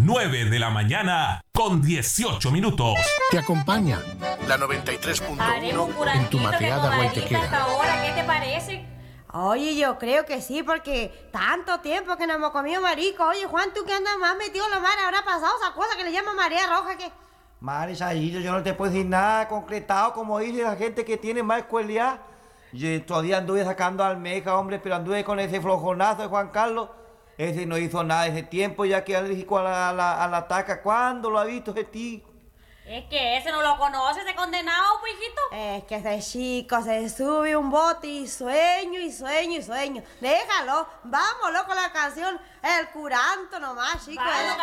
9:18 a.m. Te acompaña La 93.1 en tu mateada guaitequera. hasta ahora, ¿qué te parece? Oye, yo creo que sí, porque tanto tiempo que no hemos comido marisco. Oye, Juan, tú que andas más metido en la mar, habrá pasado esa cosa que le llaman marea roja, que... Marisayillo, yo no te puedo decir nada concretado, como dice la gente que tiene más escuela. Yo todavía anduve sacando almeja, hombre, pero anduve con ese flojonazo de Juan Carlos. Ese no hizo nada ese tiempo, ya que alérgico a la taca. ¿Cuándo lo ha visto ese tío? Es que ese no lo conoce, ese condenado, pues, hijito. Es que ese chico se sube un bote y sueño y sueño y sueño. Déjalo, vámonos con la canción El Curanto nomás, chico. Vamos.